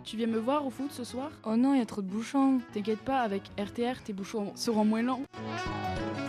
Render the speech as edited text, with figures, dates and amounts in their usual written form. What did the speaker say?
Tu viens me voir au foot ce soir? Oh non, il y a trop de bouchons. T'inquiète pas, avec RTR, tes bouchons seront moins longs.